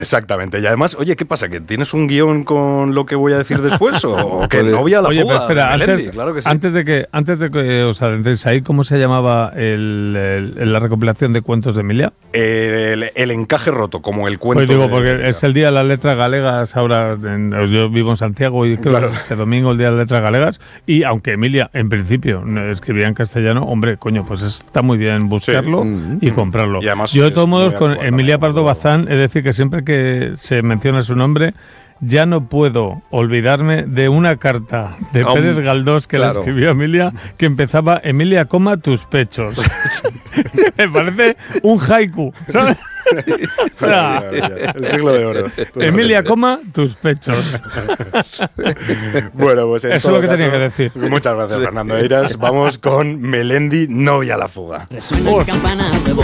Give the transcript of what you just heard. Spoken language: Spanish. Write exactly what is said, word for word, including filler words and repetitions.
Exactamente. Y además, oye, ¿qué pasa? ¿Que tienes un guión con lo que voy a decir después? ¿O que novia a la oye, fuga? Oye, pero espera, Melendi, antes, claro que sí. antes, de que, antes de que os adentréis ahí, ¿cómo se llamaba el, el, la recopilación de cuentos de Emilia? El, el encaje roto, como el cuento. Pues digo, de, porque de es el Día de las Letras Galegas ahora, en, yo vivo en Santiago y creo claro. que es este domingo el Día de las Letras Galegas, y aunque Emilia, en principio, escribía en castellano, hombre, coño, pues está muy bien buscarlo sí. y comprarlo. Y además yo, de todos modos, con Emilia Pardo Bazán, es decir, que siempre que se menciona su nombre, ya no puedo olvidarme de una carta de um, Pérez Galdós que claro. le escribió a Emilia, que empezaba: Emilia, coma tus pechos. Me parece un haiku, ¿sabes? O sea, ya, ya, ya. El siglo de oro. Totalmente. Emilia, coma tus pechos. Bueno, pues en eso es lo que caso, tenía que decir. Muchas gracias, Fernando Eiras. Vamos con Melendi, novia a la fuga.